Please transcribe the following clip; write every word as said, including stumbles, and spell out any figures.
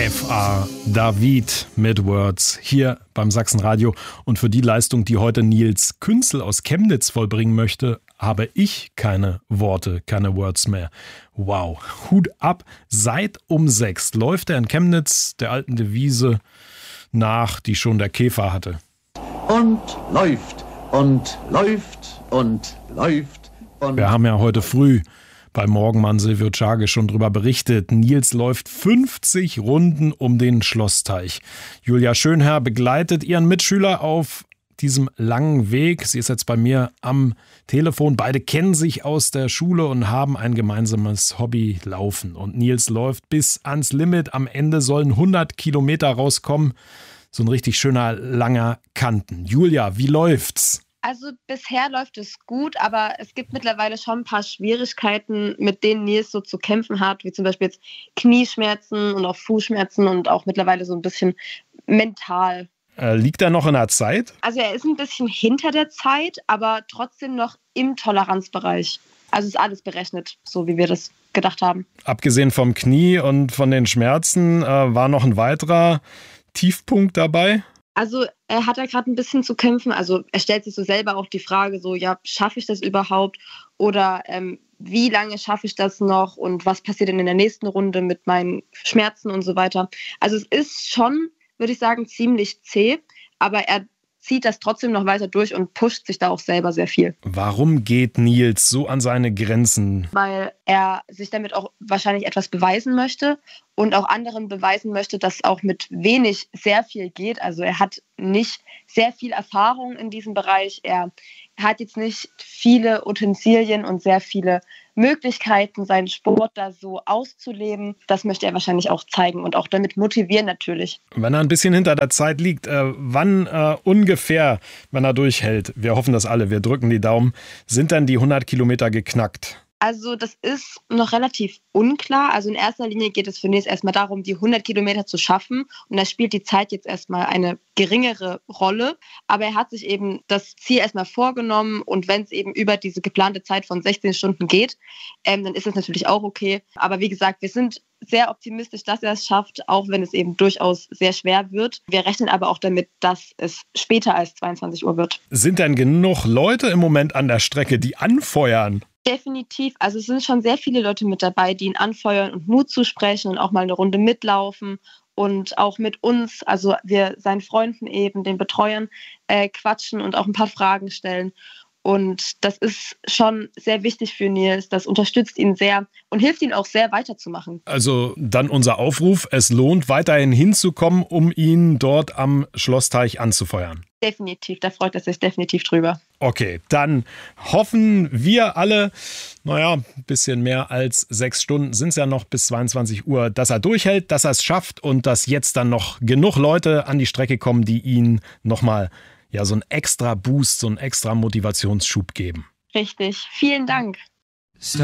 F A David mit Words hier beim Sachsenradio. Und für die Leistung, die heute Nils Künzel aus Chemnitz vollbringen möchte, habe ich keine Worte, keine Words mehr. Wow, Hut ab. Seit um sechs läuft er in Chemnitz der alten Devise nach, die schon der Käfer hatte. Und läuft und läuft und läuft. Und Wir haben ja heute früh bei Morgenmann Silvio Czage schon drüber berichtet. Nils läuft fünfzig Runden um den Schlossteich. Julia Schönherr begleitet ihren Mitschüler auf diesem langen Weg. Sie ist jetzt bei mir am Telefon. Beide kennen sich aus der Schule und haben ein gemeinsames Hobby, Laufen. Und Nils läuft bis ans Limit. Am Ende sollen hundert Kilometer rauskommen. So ein richtig schöner, langer Kanten. Julia, wie läuft's? Also bisher läuft es gut, aber es gibt mittlerweile schon ein paar Schwierigkeiten, mit denen Nils so zu kämpfen hat, wie zum Beispiel jetzt Knieschmerzen und auch Fußschmerzen und auch mittlerweile so ein bisschen mental. Äh, liegt er noch in der Zeit? Also er ist ein bisschen hinter der Zeit, aber trotzdem noch im Toleranzbereich. Also ist alles berechnet, so wie wir das gedacht haben. Abgesehen vom Knie und von den Schmerzen äh, war noch ein weiterer Tiefpunkt dabei? Also er hat da gerade ein bisschen zu kämpfen. Also er stellt sich so selber auch die Frage, so ja, schaffe ich das überhaupt? Oder ähm, wie lange schaffe ich das noch? Und was passiert denn in der nächsten Runde mit meinen Schmerzen und so weiter? Also es ist schon, würde ich sagen, ziemlich zäh. Aber er zieht das trotzdem noch weiter durch und pusht sich da auch selber sehr viel. Warum geht Nils so an seine Grenzen? Weil er sich damit auch wahrscheinlich etwas beweisen möchte und auch anderen beweisen möchte, dass auch mit wenig sehr viel geht. Also er hat nicht sehr viel Erfahrung in diesem Bereich. Er hat jetzt nicht viele Utensilien und sehr viele Möglichkeiten, seinen Sport da so auszuleben. Das möchte er wahrscheinlich auch zeigen und auch damit motivieren natürlich. Wenn er ein bisschen hinter der Zeit liegt, äh, wann äh, ungefähr, wenn er durchhält, wir hoffen das alle, wir drücken die Daumen, sind dann die hundert Kilometer geknackt? Also das ist noch relativ unklar. Also in erster Linie geht es für Nils erstmal darum, die hundert Kilometer zu schaffen. Und da spielt die Zeit jetzt erstmal eine geringere Rolle. Aber er hat sich eben das Ziel erstmal vorgenommen. Und wenn es eben über diese geplante Zeit von sechzehn Stunden geht, ähm, dann ist das natürlich auch okay. Aber wie gesagt, wir sind sehr optimistisch, dass er es schafft, auch wenn es eben durchaus sehr schwer wird. Wir rechnen aber auch damit, dass es später als zweiundzwanzig Uhr wird. Sind denn genug Leute im Moment an der Strecke, die anfeuern? Definitiv. Also es sind schon sehr viele Leute mit dabei, die ihn anfeuern und Mut zusprechen und auch mal eine Runde mitlaufen und auch mit uns, also wir seinen Freunden eben, den Betreuern, äh, quatschen und auch ein paar Fragen stellen. Und das ist schon sehr wichtig für Nils. Das unterstützt ihn sehr und hilft ihm auch sehr, weiterzumachen. Also dann unser Aufruf, es lohnt weiterhin hinzukommen, um ihn dort am Schlossteich anzufeuern. Definitiv, da freut er sich definitiv drüber. Okay, dann hoffen wir alle, naja, ein bisschen mehr als sechs Stunden sind es ja noch bis zweiundzwanzig Uhr, dass er durchhält, dass er es schafft und dass jetzt dann noch genug Leute an die Strecke kommen, die ihn nochmal ja, so einen extra Boost, so einen extra Motivationsschub geben. Richtig, vielen Dank.